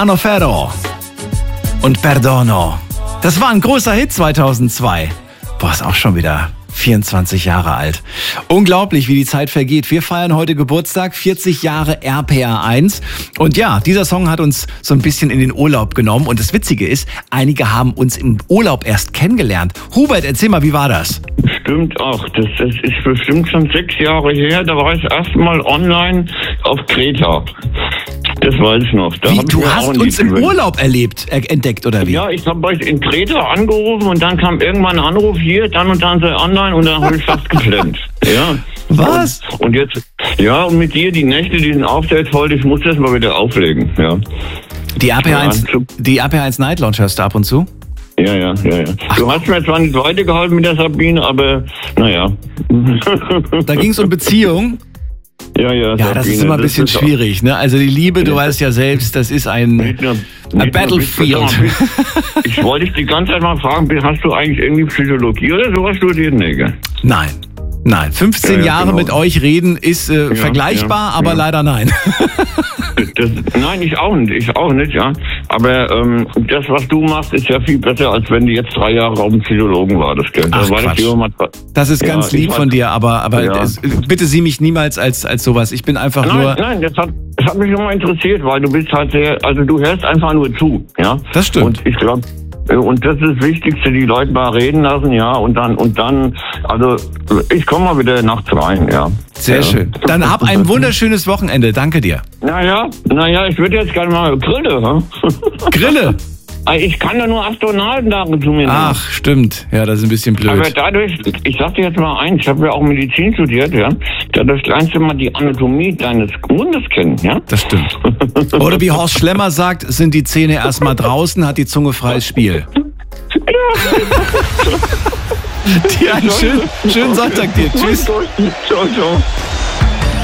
Hanno Ferro und Perdono. Das war ein großer Hit 2002. Boah, ist auch schon wieder 24 Jahre alt. Unglaublich, wie die Zeit vergeht. Wir feiern heute Geburtstag, 40 Jahre RPR1. Und ja, dieser Song hat uns so ein bisschen in den Urlaub genommen. Und das Witzige ist, einige haben uns im Urlaub erst kennengelernt. Hubert, erzähl mal, wie war das? Stimmt auch. Das ist bestimmt schon 6 Jahre her. Da war ich erstmal online auf Kreta. Das weiß ich noch. Wie, du hast uns im Urlaub entdeckt, oder wie? Ja, ich habe euch in Kreta angerufen und dann kam irgendwann ein Anruf hier, dann und dann sei online und dann habe ich fast geflennt. Ja. Was? Und jetzt, ja, und mit dir, die Nächte, die sind aufwärtsvoll, ich muss das mal wieder auflegen, ja. Die RPR1 Night Lounge hörst du ab und zu? Ja. Du hast mir zwar nicht weitergeholfen mit der Sabine, aber naja. Da ging es um Beziehung. Ja, Ja, das ist immer ein bisschen schwierig, ne? Also die Liebe, du weißt ja selbst, das ist ein Battlefield. Ich wollte dich die ganze Zeit mal fragen, hast du eigentlich irgendwie Psychologie oder sowas studiert? Nee, Nein. 15 Jahre genau. mit euch reden ist vergleichbar, aber leider nein. Nein, ich auch nicht, ja. Aber das, was du machst, ist ja viel besser, als wenn du jetzt 3 Jahre auf dem Psychologen wartest. Gell? Ach, das ist ganz lieb von dir, aber bitte sieh mich niemals als sowas. Ich bin einfach nur... Nein, das hat mich nur mal interessiert, weil du bist halt du hörst einfach nur zu, ja. Das stimmt. Und ich glaube... Und das ist das Wichtigste, die Leute mal reden lassen, ja, und dann, also ich komme mal wieder nachts rein, ja. Sehr schön. Dann hab ein wunderschönes Wochenende, danke dir. Naja, ich würde jetzt gerne mal Grille, Grille? Ich kann ja nur Astronauten da zu mir nehmen. Ach, stimmt. Ja, das ist ein bisschen blöd. Aber dadurch, ich sag dir jetzt mal eins, ich habe ja auch Medizin studiert, ja. Dadurch lernst du mal die Anatomie deines Mundes kennen, ja. Das stimmt. Oder wie Horst Schlemmer sagt, sind die Zähne erstmal draußen, hat die Zunge freies Spiel. Ja. Dir einen schönen Sonntag dir. Tschüss. Ciao.